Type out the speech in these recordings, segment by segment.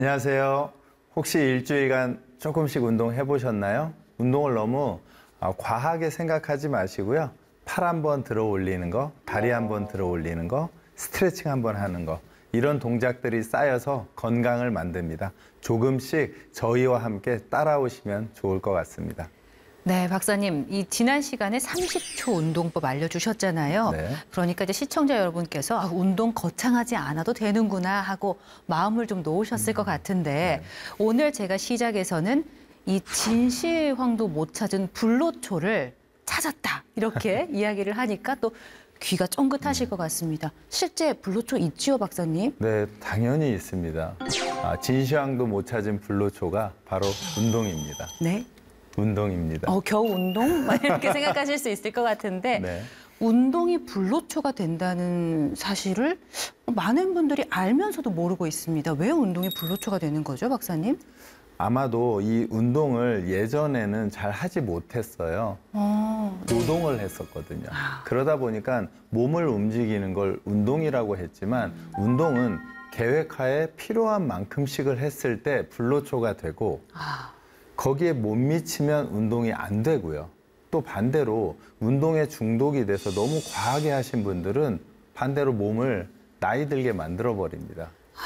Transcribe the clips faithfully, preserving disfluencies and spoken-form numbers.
안녕하세요. 혹시 일주일간 조금씩 운동해 보셨나요? 운동을 너무 과하게 생각하지 마시고요. 팔 한번 들어 올리는 거, 다리 한번 들어 올리는 거, 스트레칭 한번 하는 거, 이런 동작들이 쌓여서 건강을 만듭니다. 조금씩 저희와 함께 따라오시면 좋을 것 같습니다. 네, 박사님, 이 지난 시간에 삼십 초 운동법 알려주셨잖아요. 네. 그러니까 이제 시청자 여러분께서 아, 운동 거창하지 않아도 되는구나 하고 마음을 좀 놓으셨을 것 같은데 네. 오늘 제가 시작에서는 이 진시황도 못 찾은 불로초를 찾았다 이렇게 이야기를 하니까 또 귀가 쫑긋하실 것 같습니다. 실제 불로초 있지요, 박사님? 네, 당연히 있습니다. 아, 진시황도 못 찾은 불로초가 바로 운동입니다. 네. 운동입니다. 어, 겨우 운동? 막 이렇게 생각하실 수 있을 것 같은데 네. 운동이 불로초가 된다는 사실을 많은 분들이 알면서도 모르고 있습니다. 왜 운동이 불로초가 되는 거죠, 박사님? 아마도 이 운동을 예전에는 잘 하지 못했어요. 어, 노동을 했었거든요. 그러다 보니까 몸을 움직이는 걸 운동이라고 했지만 운동은 계획하에 필요한 만큼씩을 했을 때 불로초가 되고 아, 거기에 못 미치면 운동이 안 되고요. 또 반대로 운동에 중독이 돼서 너무 과하게 하신 분들은 반대로 몸을 나이 들게 만들어 버립니다.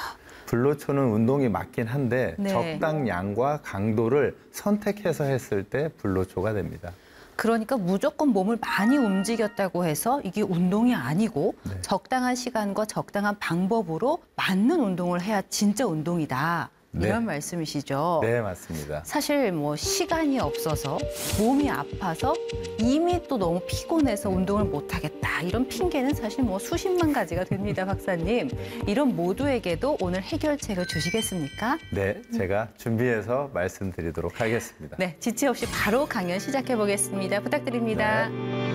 불로초는 운동이 맞긴 한데 네. 적당량과 강도를 선택해서 했을 때 불로초가 됩니다. 그러니까 무조건 몸을 많이 움직였다고 해서 이게 운동이 아니고 네. 적당한 시간과 적당한 방법으로 맞는 운동을 해야 진짜 운동이다. 네. 이런 말씀이시죠? 네, 맞습니다. 사실 뭐 시간이 없어서 몸이 아파서 이미 또 너무 피곤해서 운동을 못하겠다 이런 핑계는 사실 뭐 수십만 가지가 됩니다, 박사님. 이런 모두에게도 오늘 해결책을 주시겠습니까? 네, 제가 준비해서 말씀드리도록 하겠습니다. 네, 지체 없이 바로 강연 시작해 보겠습니다. 부탁드립니다. 네.